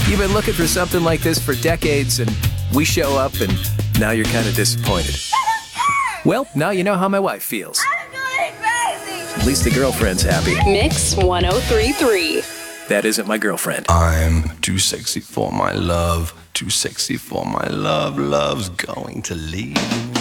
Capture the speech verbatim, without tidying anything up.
You've been looking for something like this for decades, and we show up, and now you're kind of disappointed. Well, now you know how my wife feels. I'm going crazy. At least the girlfriend's happy. Mix one oh three point three. That isn't my girlfriend. I'm too sexy for my love, too sexy for my love. Love's going to leave.